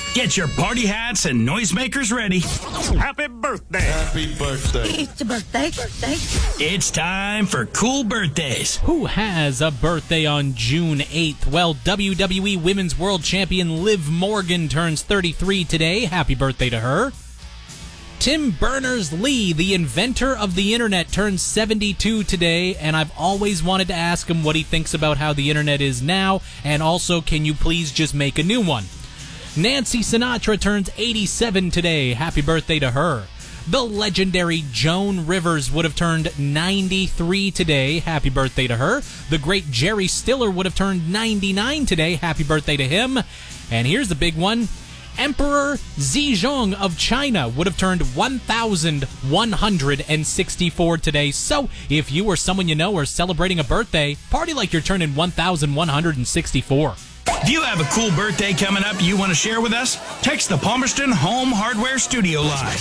Get your party hats and noisemakers ready. Happy birthday. Happy birthday. It's a birthday. It's time for Cool Birthdays. Who has a birthday on June 8th? Well, WWE Women's World Champion Liv Morgan turns 33 today. Happy birthday to her. Tim Berners-Lee, the inventor of the internet, turns 72 today, and I've always wanted to ask him what he thinks about how the internet is now, and also, can you please just make a new one? Nancy Sinatra turns 87 today. Happy birthday to her. The legendary Joan Rivers would have turned 93 today. Happy birthday to her. The great Jerry Stiller would have turned 99 today. Happy birthday to him. And here's the big one. Emperor Zizong of China would have turned 1,164 today. So, if you or someone you know are celebrating a birthday, party like you're turning 1,164. Do you have a cool birthday coming up you want to share with us? Text the Palmerston Home Hardware Studio line,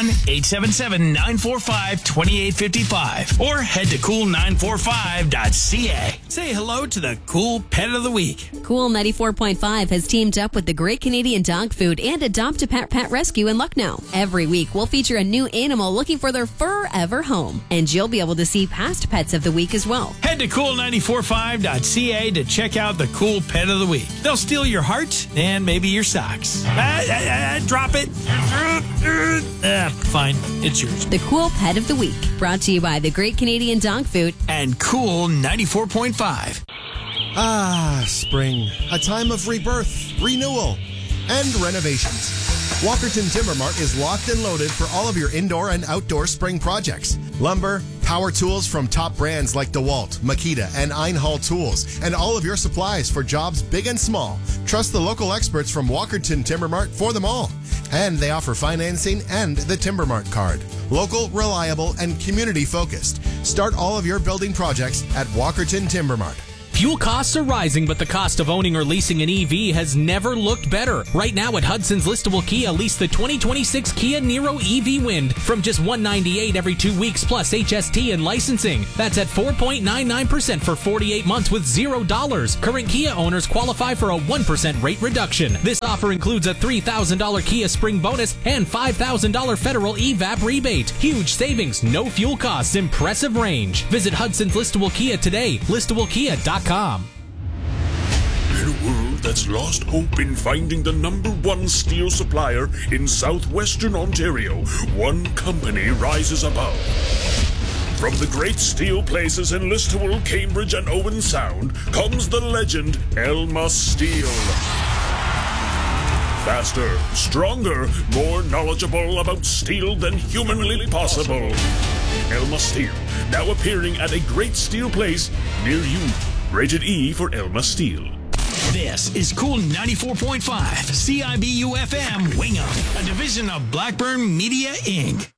1-877-945-2855, or head to cool945.ca. Say hello to the Cool Pet of the Week. Cool 94.5 has teamed up with the Great Canadian Dog Food and Adopt a Pet Rescue in Lucknow. Every week, we'll feature a new animal looking for their forever home, and you'll be able to see past pets of the week as well. Head to cool945.ca to check out the Cool Pet of the Week. They'll steal your heart and maybe your socks. Drop it. Fine. It's yours. The Cool Pet of the Week, brought to you by the Great Canadian Dog Food and Cool 94.5. Ah, spring. A time of rebirth, renewal, and renovations. Walkerton Timber Mart is locked and loaded for all of your indoor and outdoor spring projects. Lumber, power tools from top brands like DeWalt, Makita, and Einhall Tools, and all of your supplies for jobs big and small. Trust the local experts from Walkerton Timber Mart for them all. And they offer financing and the Timber Mart card. Local, reliable, and community-focused. Start all of your building projects at Walkerton Timber Mart. Fuel costs are rising, but the cost of owning or leasing an EV has never looked better. Right now at Hudson's Listable Kia, lease the 2026 Kia Niro EV Wind from just $198 every 2 weeks plus HST and licensing. That's at 4.99% for 48 months with $0. Current Kia owners qualify for a 1% rate reduction. This offer includes a $3,000 Kia Spring bonus and $5,000 federal EVAP rebate. Huge savings, no fuel costs, impressive range. Visit Hudson's Listable Kia today. ListableKia.com. In a world that's lost hope in finding the #1 steel supplier in southwestern Ontario, one company rises above. From the great steel places in Listowel, Cambridge, and Owen Sound comes the legend Elma Steel. Faster, stronger, more knowledgeable about steel than humanly possible. Elma Steel, now appearing at a great steel place near you. Rated E for Elma Steel. This is Cool 94.5, CIBU FM, Wingham, a division of Blackburn Media, Inc.